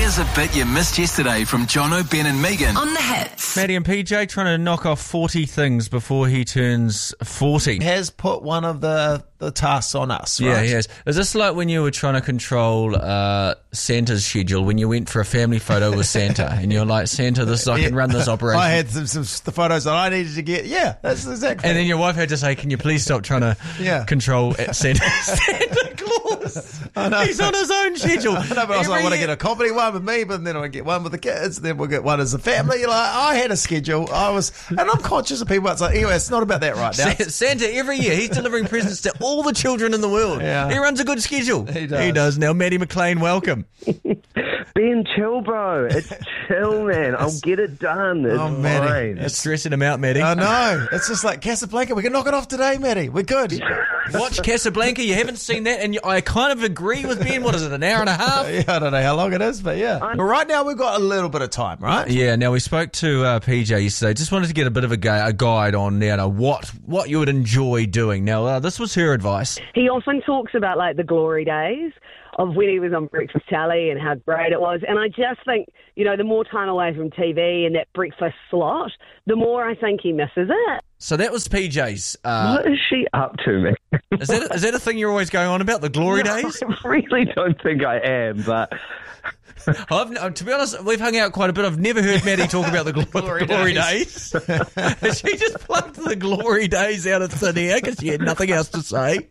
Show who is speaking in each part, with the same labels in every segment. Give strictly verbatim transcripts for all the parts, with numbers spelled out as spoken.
Speaker 1: Here's a bit you missed yesterday from Jono, Ben and Megan
Speaker 2: on the Hits.
Speaker 3: Maddie and P J trying to knock off forty things before he turns forty.
Speaker 4: Has put one of the, the tasks on us, right?
Speaker 3: Yeah, he has. Is this like when you were trying to control uh, Santa's schedule, when you went for a family photo with Santa, and you're like, Santa, this I can run this operation.
Speaker 4: I had some, some the photos that I needed to get. Yeah, that's exactly.
Speaker 3: And then your wife had to say, can you please stop trying to
Speaker 4: yeah.
Speaker 3: control Santa, Santa Claus?
Speaker 4: I know.
Speaker 3: He's on his own schedule.
Speaker 4: I know, but I was like, I want to get a comedy one with me, but then I get one with the kids, and then we'll get one as a family. Like, I had a schedule. I was, and I'm conscious of people. It's like, anyway, it's not about that right now.
Speaker 3: Santa, every year, he's delivering presents to all the children in the world.
Speaker 4: Yeah.
Speaker 3: He runs a good schedule.
Speaker 4: He does.
Speaker 3: He does. Now, Maddie McLean, welcome.
Speaker 5: Ben, chill, bro. It's chill, man. I'll get it done. It's
Speaker 4: Oh, Maddie.
Speaker 5: fine.
Speaker 3: It's stressing him out, Maddie.
Speaker 4: I know. It's just like Casablanca. We can knock it off today, Maddie. We're good.
Speaker 3: Watch Casablanca. You haven't seen that, and you, I kind of agree with Ben. What is it, an hour and a half?
Speaker 4: Yeah, I don't know how long it is, but yeah. But right now, we've got a little bit of time, right?
Speaker 3: Yeah, now we spoke to uh, P J yesterday. Just wanted to get a bit of a, gu- a guide on you know, what what you would enjoy doing. Now, uh, this was her advice.
Speaker 6: He often talks about like the glory days of when he was on Breakfast Tally and how great it was. And I just think, you know, the more time away from T V and that breakfast slot, the more I think he misses it.
Speaker 3: So that was P J's. Uh,
Speaker 5: What is she up to, man?
Speaker 3: is that is that a thing you're always going on about, the glory days?
Speaker 5: I really don't think I am, but...
Speaker 3: I've, uh, to be honest, we've hung out quite a bit. I've never heard Maddie talk about the gl- glory, glory days. days. She just plucked the glory days out of thin air because she had nothing else to say.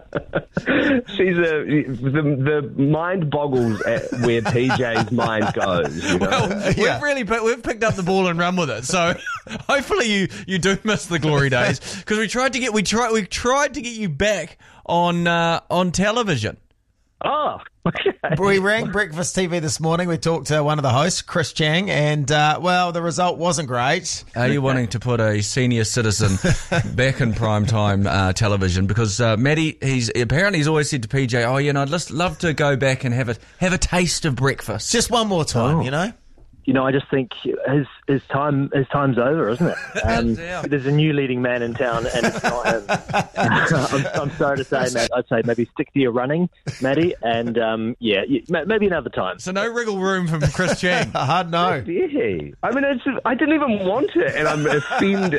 Speaker 5: She's a... The, the mind boggles at where P J's mind goes, you know?
Speaker 3: Well,
Speaker 4: Yeah.
Speaker 3: we've really put, we've picked up the ball and run with it. So hopefully you, you do miss the glory days because we tried to get we tried we tried to get you back on uh, on television.
Speaker 5: Oh, okay.
Speaker 4: We rang Breakfast T V this morning. We talked to one of the hosts, Chris Chang, and, uh, well, the result wasn't great.
Speaker 3: Are you wanting to put a senior citizen back in primetime uh, television? Because uh, Maddie, he's apparently he's always said to P J, "Oh, you know, I'd just love to go back and have a have a taste of breakfast."
Speaker 4: Just one more time,
Speaker 5: Oh.
Speaker 4: you know?
Speaker 7: You know, I just think his his time his time's over, isn't it? Um,
Speaker 3: Yeah.
Speaker 7: There's a new leading man in town, and it's not him. I'm, I'm sorry to say, Matt. I'd say maybe stick to your running, Maddie, and um, yeah, you, maybe another time.
Speaker 3: So no wriggle room from Chris Chang.
Speaker 4: A hard no.
Speaker 5: Yeah. I mean, it's, I didn't even want it, and I'm offended.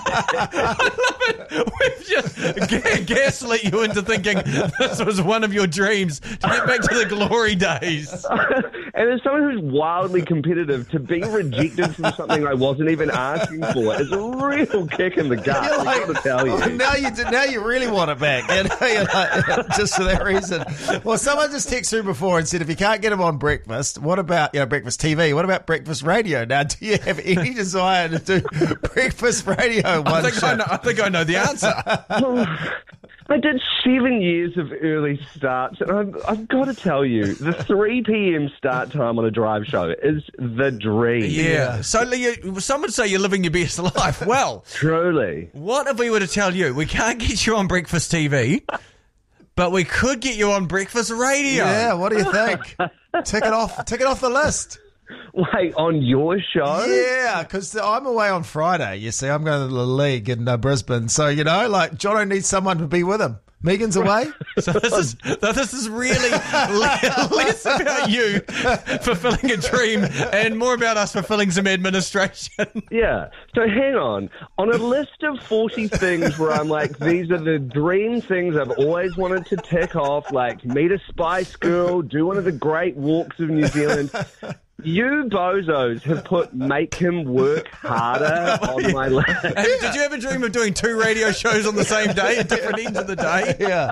Speaker 3: We've just ga- gaslit you into thinking this was one of your dreams to get back to the glory days.
Speaker 5: And as someone who's wildly competitive, to be rejected from something I wasn't even asking for is a real kick in the gut.
Speaker 4: You're
Speaker 5: I've
Speaker 4: like,
Speaker 5: got to tell
Speaker 4: oh,
Speaker 5: you.
Speaker 4: now you do, now you really want it back. You know, you're like, just for that reason. Well, someone just texted through before and said, if you can't get him on breakfast, what about you know breakfast T V? What about breakfast radio? Now, do you have any desire to do breakfast radio? One
Speaker 3: I think I,
Speaker 4: show?
Speaker 3: know, I think I know the answer.
Speaker 5: I did seven years of early starts, and I've, I've got to tell you, the three p.m. start time on a drive show is the dream.
Speaker 3: Yeah. So you, some would say you're living your best life. Well,
Speaker 5: Truly.
Speaker 3: what if we were to tell you we can't get you on breakfast T V, but we could get you on breakfast radio?
Speaker 4: Yeah, what do you think? Tick it off. Tick it off the list.
Speaker 5: Wait, on your show?
Speaker 4: Yeah, because I'm away on Friday. You see, I'm going to the league in uh, Brisbane. So, you know, like, Jono needs someone to be with him. Megan's away.
Speaker 3: So this is so this is really le- less about you fulfilling a dream and more about us fulfilling some administration.
Speaker 5: Yeah. So hang on. On a list of forty things where I'm like, these are the dream things I've always wanted to tick off, like meet a Spice Girl, do one of the great walks of New Zealand. You bozos have put make him work harder on my list.
Speaker 3: And did you ever dream of doing two radio shows on the same day at different ends of the day?
Speaker 4: Yeah.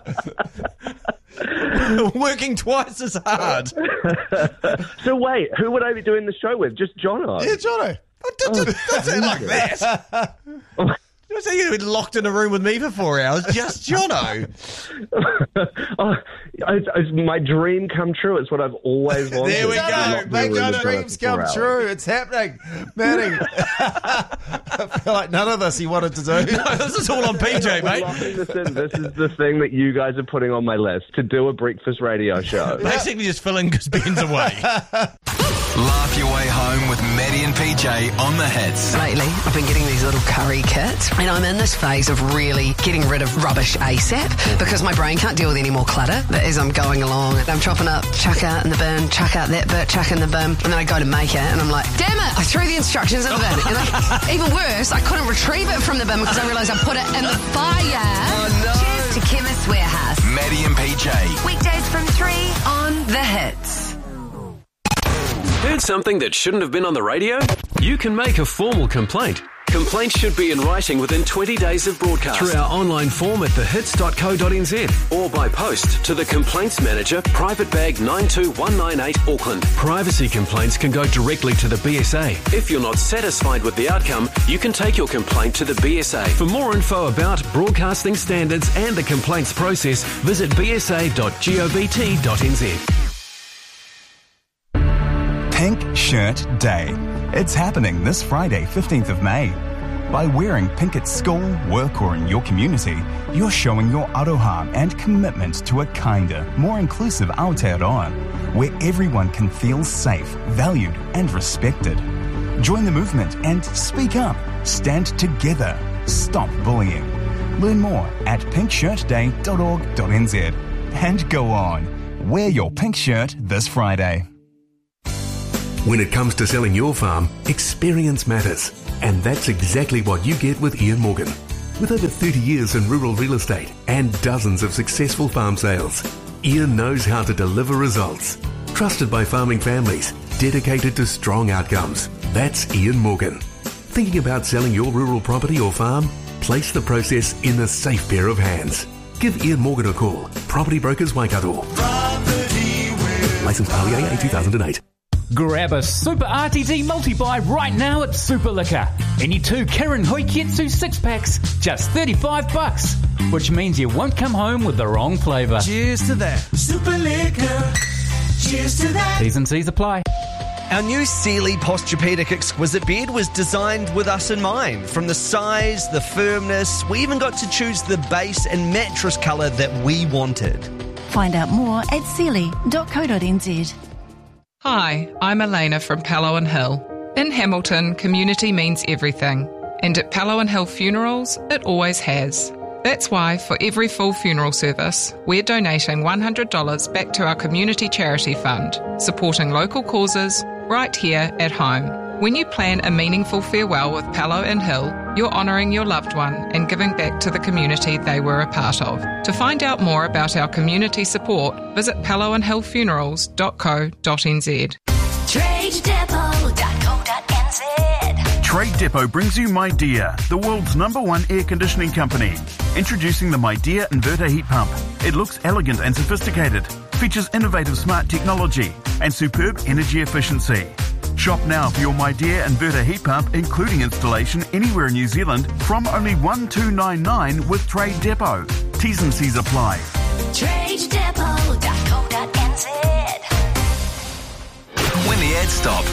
Speaker 3: Working twice as hard.
Speaker 5: So wait, who would I be doing the show with? Just Jono?
Speaker 4: Yeah, Jono.
Speaker 3: Don't say it like that. Don't say you've been locked in a room with me for four hours. Just Jono.
Speaker 5: Oh, it's, it's my dream come true. It's what I've always wanted.
Speaker 3: There we
Speaker 5: To
Speaker 3: go.
Speaker 5: not be
Speaker 4: Make
Speaker 5: in a room
Speaker 4: our
Speaker 5: with Jono
Speaker 4: dreams
Speaker 5: for four
Speaker 4: come
Speaker 5: hours.
Speaker 4: true. It's happening. Manny. I feel like none of this he wanted to do.
Speaker 3: No, this is all on P J,
Speaker 5: We're
Speaker 3: mate.
Speaker 5: locking this in. This is the thing that you guys are putting on my list, to do a breakfast radio show.
Speaker 3: Basically just filling because Ben's away.
Speaker 1: Laugh your way home with Maddie and P J on the hits.
Speaker 2: Lately, I've been getting these little curry kits, and I'm in this phase of really getting rid of rubbish ASAP because my brain can't deal with any more clutter. But as I'm going along, I'm chopping up, chuck out in the bin, chuck out that bit, chuck in the bin, and then I go to make it, and I'm like, damn it, I threw the instructions in the bin. And I, even worse, I couldn't retrieve it from the bin because I realised I put it in the fire.
Speaker 1: Oh, no.
Speaker 8: Cheers to Chemist Warehouse.
Speaker 1: Maddie and P J.
Speaker 8: Weekdays from three on The Hits.
Speaker 9: Heard something that shouldn't have been on the radio? You can make a formal complaint. Complaints should be in writing within twenty days of broadcast through our online form at the hits dot co dot n z or by post to the Complaints Manager, Private Bag nine two one nine eight, Auckland. Privacy complaints can go directly to the B S A. If you're not satisfied with the outcome, you can take your complaint to the B S A. For more info about broadcasting standards and the complaints process, visit b s a dot govt dot n z.
Speaker 10: Pink Shirt Day. It's happening this Friday, fifteenth of May. By wearing pink at school, work or in your community, you're showing your aroha and commitment to a kinder, more inclusive Aotearoa, where everyone can feel safe, valued and respected. Join the movement and speak up. Stand together. Stop bullying. Learn more at pink shirt day dot org dot n z. And go on. Wear your pink shirt this Friday.
Speaker 9: When it comes to selling your farm, experience matters. And that's exactly what you get with Ian Morgan. With over thirty years in rural real estate and dozens of successful farm sales, Ian knows how to deliver results. Trusted by farming families, dedicated to strong outcomes. That's Ian Morgan. Thinking about selling your rural property or farm? Place the process in a safe pair of hands. Give Ian Morgan a call. Property Brokers Waikato. Licensed P A A two thousand eight.
Speaker 11: Grab a Super R T D multi-buy right now at Super Liquor. Any two Kirin Hoiketsu six-packs, just thirty-five bucks, which means you won't come home with the wrong flavour.
Speaker 12: Cheers to that. Super Liquor. Cheers to that.
Speaker 11: T's and C's apply.
Speaker 13: Our new Sealy Posturepedic Exquisite bed was designed with us in mind. From the size, the firmness, we even got to choose the base and mattress colour that we wanted.
Speaker 14: Find out more at sealy dot co dot n z.
Speaker 15: Hi, I'm Elena from Pallo and Hill. In Hamilton, community means everything. And at Pallo and Hill Funerals, it always has. That's why for every full funeral service, we're donating one hundred dollars back to our community charity fund, supporting local causes right here at home. When you plan a meaningful farewell with Pallo and Hill, you're honouring your loved one and giving back to the community they were a part of. To find out more about our community support, visit pallo and hill funerals dot co dot n z.
Speaker 8: trade depot dot co dot n z.
Speaker 16: Trade Depot brings you MyDear, the world's number one air conditioning company. Introducing the MyDear Inverter Heat Pump. It looks elegant and sophisticated, features innovative smart technology and superb energy efficiency. Shop now for your MyDear Inverter Heat Pump, including installation anywhere in New Zealand, from only one two nine nine with Trade Depot. T's and C's apply.
Speaker 8: trade depot dot co dot n z.
Speaker 1: When the ads stop,